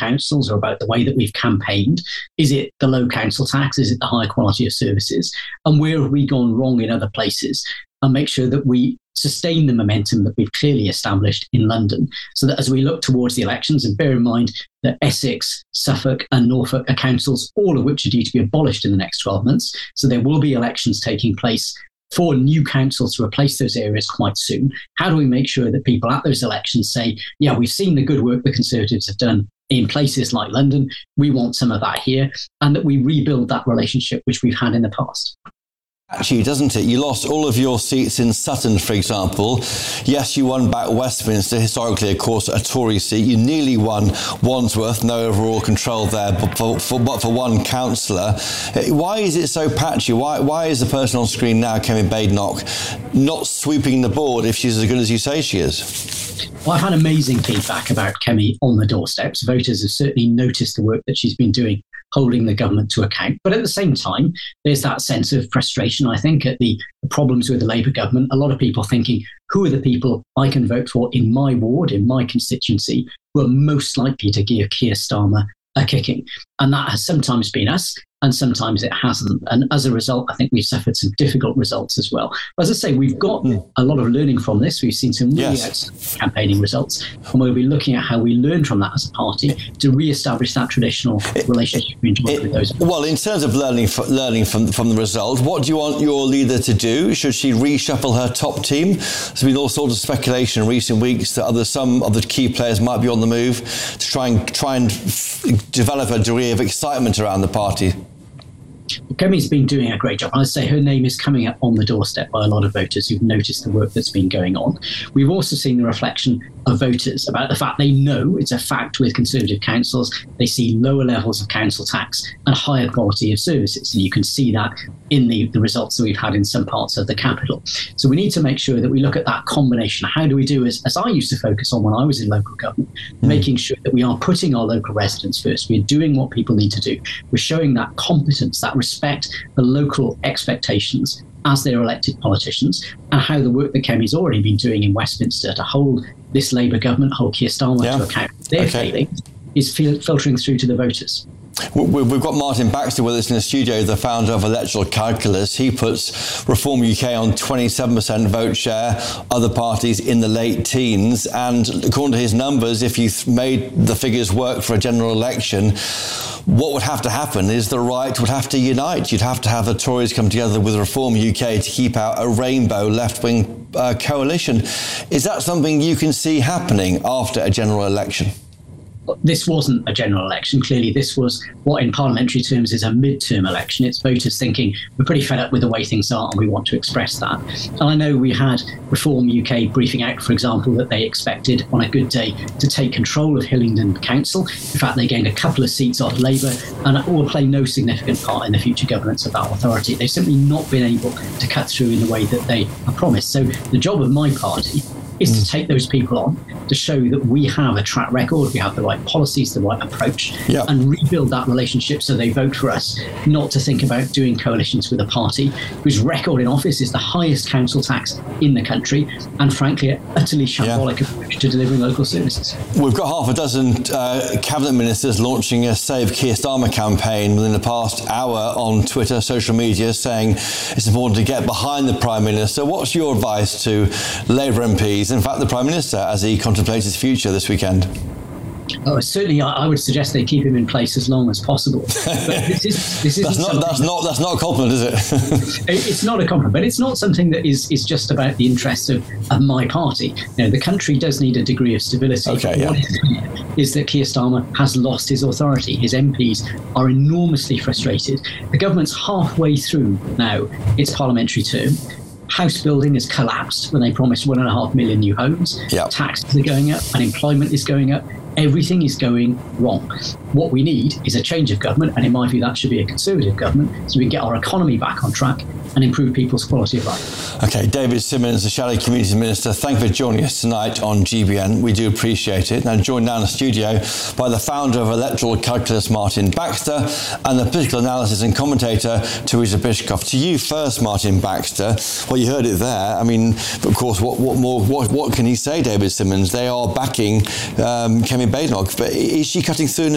councils or about the way that we've campaigned? Is it the low council tax? Is it the high quality of services? And where have we gone wrong in other places? And make sure that we sustain the momentum that we've clearly established in London, so that as we look towards the elections, and bear in mind that Essex, Suffolk and Norfolk are councils, all of which are due to be abolished in the next 12 months. So there will be elections taking place for new councils to replace those areas quite soon. How do we make sure that people at those elections say, yeah, we've seen the good work the Conservatives have done in places like London, we want some of that here, and that we rebuild that relationship which we've had in the past? Actually, doesn't it? You lost all of your seats in Sutton, for example. Yes, you won back Westminster, historically, of course, a Tory seat. You nearly won Wandsworth, no overall control there, but for one councillor. Why is it so patchy? Why is the person on screen now, Kemi Badenoch, not sweeping the board if she's as good as you say she is? Well, I've had amazing feedback about Kemi on the doorsteps. Voters have certainly noticed the work that she's been doing, holding the government to account. But at the same time, there's that sense of frustration, I think, at the problems with the Labour government. A lot of people thinking, who are the people I can vote for in my ward, in my constituency, who are most likely to give Keir Starmer a kicking? And that has sometimes been us, and sometimes it hasn't. And as a result, I think we've suffered some difficult results as well. As I say, we've got a lot of learning from this. We've seen some really excellent campaigning results, and we'll be looking at how we learn from that as a party to re-establish that traditional relationship we enjoyed with those. Well, in terms of learning from the result, what do you want your leader to do? Should she reshuffle her top team? There's been all sorts of speculation in recent weeks that some of the key players might be on the move to try and develop a degree of excitement around the party. Kemi's been doing a great job. I'd say her name is coming up on the doorstep by a lot of voters who've noticed the work that's been going on. We've also seen the reflection of voters about the fact they know it's a fact with Conservative councils. They see lower levels of council tax and higher quality of services. And you can see that in the results that we've had in some parts of the capital. So we need to make sure that we look at that combination. How do we do, as I used to focus on when I was in local government, making sure that we are putting our local residents first. We're doing what people need to do. We're showing that competence, that respect for local expectations as their elected politicians, and how the work that Kemi's already been doing in Westminster to hold this Labour government, hold Keir Starmer to account for their failings, is filtering through to the voters. We've got Martin Baxter with us in the studio, the founder of Electoral Calculus. He puts Reform UK on 27% vote share, other parties in the late teens. And according to his numbers, if you made the figures work for a general election, what would have to happen is the right would have to unite. You'd have to have the Tories come together with Reform UK to keep out a rainbow left-wing coalition. Is that something you can see happening after a general election? This wasn't a general election. Clearly, this was what in parliamentary terms is a mid-term election. It's voters thinking we're pretty fed up with the way things are and we want to express that. And I know we had Reform UK briefing out, for example, that they expected on a good day to take control of Hillingdon Council. In fact, they gained a couple of seats off Labour and will play no significant part in the future governance of that authority. They've simply not been able to cut through in the way that they have promised. So the job of my party is to take those people on, to show that we have a track record, we have the right policies, the right approach, and rebuild that relationship so they vote for us, not to think about doing coalitions with a party whose record in office is the highest council tax in the country and, frankly, an utterly shambolic approach to delivering local services. We've got half a dozen cabinet ministers launching a Save Keir Starmer campaign within the past hour on Twitter, social media, saying it's important to get behind the Prime Minister. What's your advice to Labour MPs, in fact the Prime Minister, as he contemplates his future this weekend? Oh, certainly, I would suggest they keep him in place as long as possible. But that's not a compliment, is it? It's not a compliment, but it's not something that is just about the interests of my party. The country does need a degree of stability. What is that Keir Starmer has lost his authority. His MPs are enormously frustrated. The government's halfway through now its parliamentary term. House building has collapsed when they promised 1.5 million new homes. Taxes are going up, unemployment is going up. Everything is going wrong. What we need is a change of government, and in my view, that should be a Conservative government, so we can get our economy back on track and improve people's quality of life. OK, David Simmons, the Shadow Communities Minister, thank you for joining us tonight on GBN. We do appreciate it. And joined now in the studio by the founder of Electoral Calculus, Martin Baxter, and the political analysis and commentator, Teresa Bishkoff. To you first, Martin Baxter. Well, you heard it there. I mean, of course, what can he say, David Simmons? They are backing Kemi Badenoch, but is she cutting through